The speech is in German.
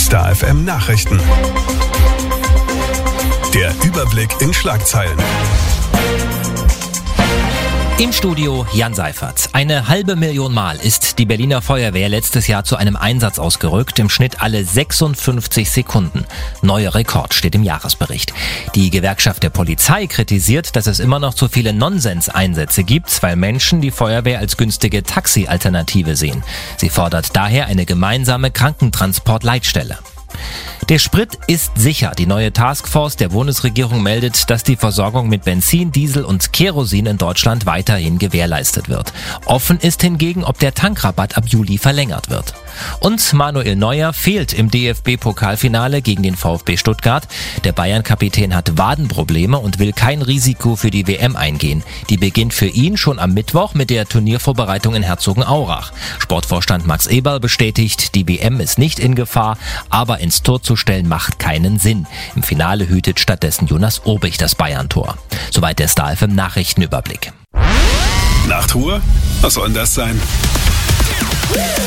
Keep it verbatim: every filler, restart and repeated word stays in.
Star F M Nachrichten. Der Überblick in Schlagzeilen. Im Studio Jan Seifert. Eine halbe Million Mal ist die Berliner Feuerwehr letztes Jahr zu einem Einsatz ausgerückt, im Schnitt alle sechsundfünfzig Sekunden. Neuer Rekord steht im Jahresbericht. Die Gewerkschaft der Polizei kritisiert, dass es immer noch zu viele Nonsens-Einsätze gibt, weil Menschen die Feuerwehr als günstige Taxi-Alternative sehen. Sie fordert daher eine gemeinsame Krankentransport-Leitstelle. Der Sprit ist sicher. Die neue Taskforce der Bundesregierung meldet, dass die Versorgung mit Benzin, Diesel und Kerosin in Deutschland weiterhin gewährleistet wird. Offen ist hingegen, ob der Tankrabatt ab Juli verlängert wird. Und Manuel Neuer fehlt im D F B-Pokalfinale gegen den VfB Stuttgart. Der Bayern-Kapitän hat Wadenprobleme und will kein Risiko für die W M eingehen. Die beginnt für ihn schon am Mittwoch mit der Turniervorbereitung in Herzogenaurach. Sportvorstand Max Eberl bestätigt, die W M ist nicht in Gefahr, aber ins Tor zu stellen macht keinen Sinn. Im Finale hütet stattdessen Jonas Urbich das Bayern-Tor. Soweit der Star F M Nachrichtenüberblick. Nachtruhe? Was soll denn das sein?